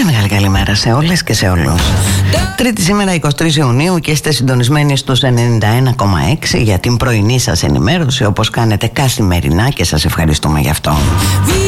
Μεγάλη καλημέρα σε όλες και σε όλους. Τρίτη σήμερα 23 Ιουνίου και είστε συντονισμένοι στους 91,6 για την πρωινή σας ενημέρωση, όπως κάνετε καθημερινά, και σας ευχαριστούμε γι' αυτό.